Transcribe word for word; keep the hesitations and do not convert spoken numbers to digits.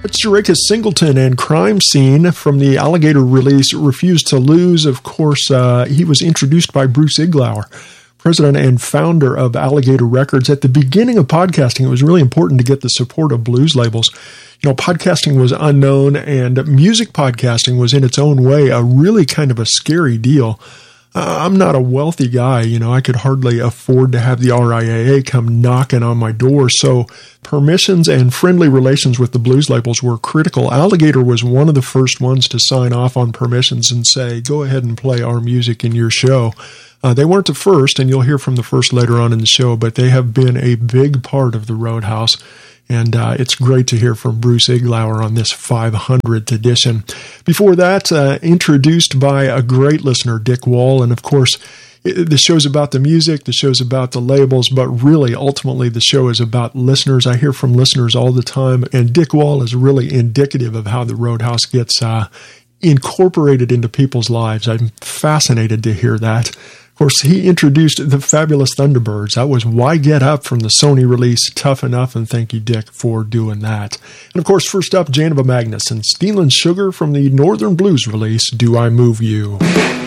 It's Jericka Singleton and Crime Scene from the Alligator release, Refuse to Lose. Of course, uh, he was introduced by Bruce Iglauer, president and founder of Alligator Records. At the beginning of podcasting, it was really important to get the support of blues labels. You know, podcasting was unknown, and music podcasting was in its own way a really kind of a scary deal. Uh, I'm not a wealthy guy. You know, I could hardly afford to have the R I A A come knocking on my door. So permissions and friendly relations with the blues labels were critical. Alligator was one of the first ones to sign off on permissions and say, go ahead and play our music in your show. Uh, they weren't the first, and you'll hear from the first later on in the show, but they have been a big part of the Roadhouse. And uh, it's great to hear from Bruce Iglauer on this five hundredth edition. Before that, uh, introduced by a great listener, Dick Wall. And of course, it, the show's about the music, the show's about the labels, but really, ultimately, the show is about listeners. I hear from listeners all the time, and Dick Wall is really indicative of how the Roadhouse gets uh, incorporated into people's lives. I'm fascinated to hear that. Of course, he introduced the fabulous Thunderbirds. That was Why Get Up from the Sony release, Tough Enough, and thank you, Dick, for doing that. And of course, first up, Janova Magnus and Stealin' Sugar from the Northern Blues release, Do I Move You?